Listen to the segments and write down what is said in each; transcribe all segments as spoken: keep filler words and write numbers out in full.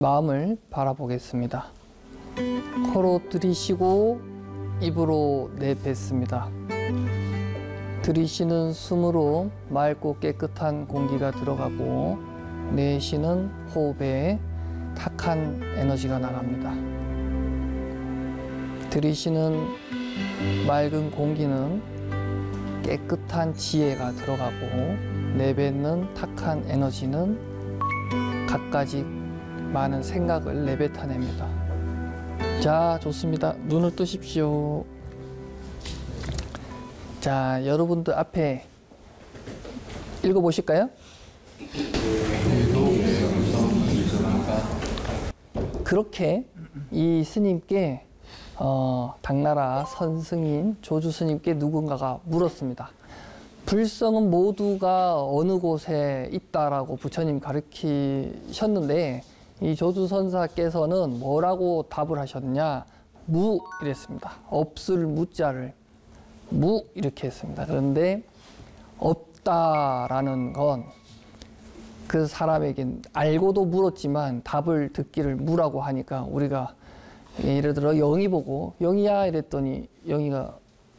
마음을 바라보겠습니다. 코로 들이쉬고 입으로 내뱉습니다. 들이쉬는 숨으로 맑고 깨끗한 공기가 들어가고 내쉬는 호흡에 탁한 에너지가 나갑니다. 들이쉬는 맑은 공기는 깨끗한 지혜가 들어가고 내뱉는 탁한 에너지는 갖가지 많은 생각을 내뱉어냅니다. 자, 좋습니다. 눈을 뜨십시오. 자, 여러분들 앞에 읽어보실까요? 그렇게 이 스님께 어, 당나라 선승인 조주 스님께 누군가가 물었습니다. 불성은 모두가 어느 곳에 있다라고 부처님 가르치셨는데 이 조주 선사께서는 뭐라고 답을 하셨냐? 무 이랬습니다. 없을 무자를 무 이렇게 했습니다. 그런데 없다라는 건 그 사람에겐 알고도 물었지만 답을 듣기를 무라고 하니까 우리가 예를 들어 영희 보고 영희야 이랬더니 영희가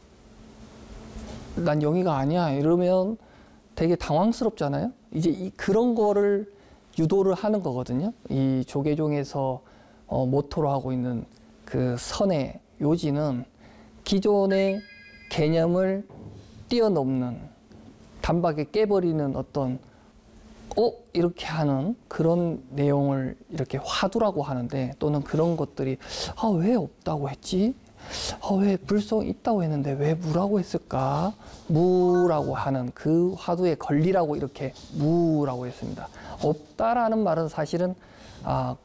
난 영희가 아니야 이러면 되게 당황스럽잖아요. 이제 이 그런 거를 유도를 하는 거거든요. 이 조계종에서 어, 모토로 하고 있는 그 선의 요지는 기존의 개념을 뛰어넘는 단박에 깨버리는 어떤 어? 이렇게 하는 그런 내용을 이렇게 화두라고 하는데 또는 그런 것들이 아, 왜 없다고 했지? 아, 왜 불성이 있다고 했는데 왜 무라고 했을까? 무라고 하는 그 화두에 걸리라고 이렇게 무라고 했습니다. 없다라는 말은 사실은 아,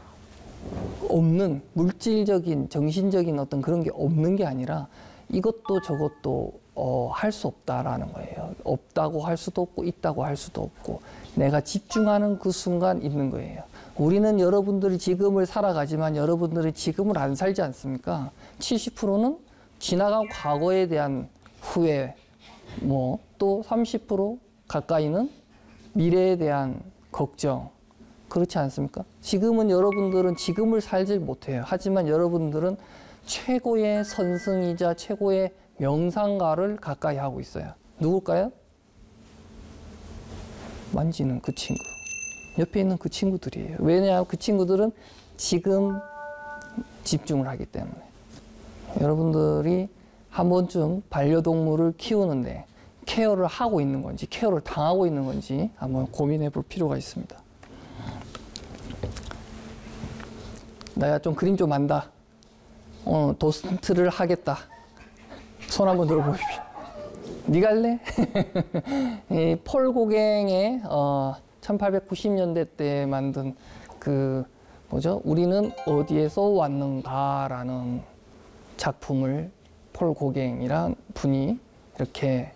없는 물질적인 정신적인 어떤 그런 게 없는 게 아니라 이것도 저것도 어, 할 수 없다라는 거예요. 없다고 할 수도 없고 있다고 할 수도 없고 내가 집중하는 그 순간 있는 거예요. 우리는 여러분들이 지금을 살아가지만 여러분들이 지금을 안 살지 않습니까? 칠십 퍼센트는 지나간 과거에 대한 후회, 뭐 또 삼십 퍼센트 가까이는 미래에 대한 걱정, 그렇지 않습니까? 지금은 여러분들은 지금을 살지 못해요. 하지만 여러분들은 최고의 선승이자 최고의 명상가를 가까이 하고 있어요. 누굴까요? 만지는 그 친구. 옆에 있는 그 친구들이에요. 왜냐하면 그 친구들은 지금 집중을 하기 때문에. 여러분들이 한 번쯤 반려동물을 키우는데 케어를 하고 있는 건지 케어를 당하고 있는 건지 한번 고민해 볼 필요가 있습니다. 내가 좀 그림 좀 안다. 어, 도슨트를 하겠다. 손 한번 들어보십시오. 니 갈래? 이 폴 고갱의 어, 천팔백구십 년대 때 만든 그 뭐죠? 우리는 어디에서 왔는가라는 작품을 폴 고갱이란 분이 이렇게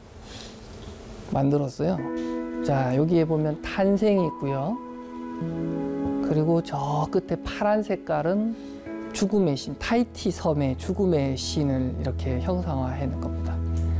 만들었어요. 자, 여기에 보면 탄생이 있고요. 그리고 저 끝에 파란 색깔은 죽음의 신, 타히티 섬의 죽음의 신을 이렇게 형상화해 놓은 겁니다.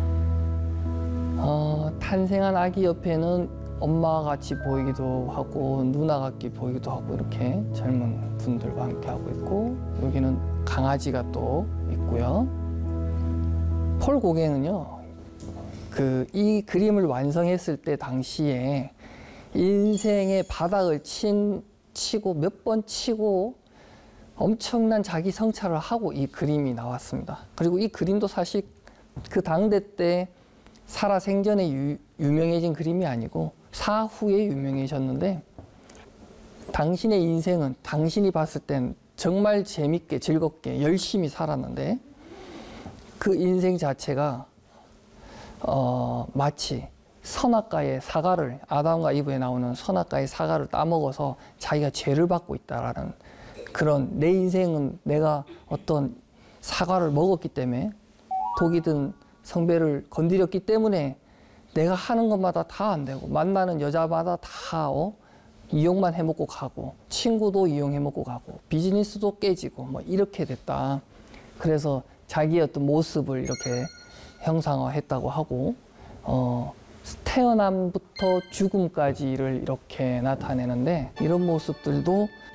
어, 탄생한 아기 옆에는 엄마 같이 보이기도 하고 누나 같이 보이기도 하고 이렇게 젊은 분들과 함께 하고 있고 여기는 강아지가 또 있고요. 폴 고갱은요, 그 이 그림을 완성했을 때 당시에 인생의 바닥을 친, 치고 몇 번 치고 엄청난 자기 성찰을 하고 이 그림이 나왔습니다. 그리고 이 그림도 사실 그 당대 때 살아 생전에 유, 유명해진 그림이 아니고 사후에 유명해졌는데 당신의 인생은 당신이 봤을 땐 정말 재밌게 즐겁게 열심히 살았는데 그 인생 자체가 어, 마치 선악과의 사과를 아담과 이브에 나오는 선악과의 사과를 따먹어서 자기가 죄를 받고 있다라는 그런 내 인생은 내가 어떤 사과를 먹었기 때문에 독이 든 성배를 건드렸기 때문에 내가 하는 것마다 다 안 되고 만나는 여자마다 다 어? 이용만 해먹고 가고 친구도 이용해먹고 가고 비즈니스도 깨지고 뭐 이렇게 됐다. 그래서 자기의 어떤 모습을 이렇게 형상화했다고 하고 어, 태어남부터 죽음까지를 이렇게 나타내는데 이런 모습들도